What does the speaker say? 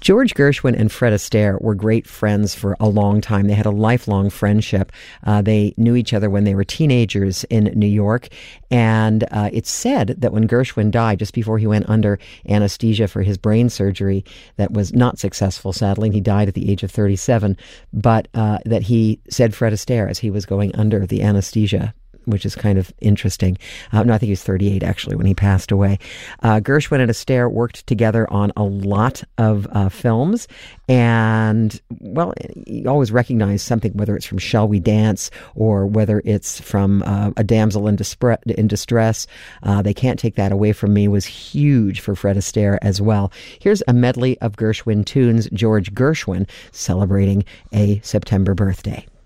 George Gershwin and Fred Astaire were great friends for a long time. They had a lifelong friendship. They knew each other when they were teenagers in New York. And it's said that when Gershwin died, just before he went under anesthesia for his brain surgery that was not successful, sadly, and he died at the age of 37, but that he said Fred Astaire as he was going under the anesthesia, which is kind of interesting. No, I think he was 38, actually, when he passed away. Gershwin and Astaire worked together on a lot of films. And, well, you always recognize something, whether it's from Shall We Dance or whether it's from A Damsel in Distress. They Can't Take That Away From Me was huge for Fred Astaire as well. Here's a medley of Gershwin tunes, George Gershwin celebrating a September birthday.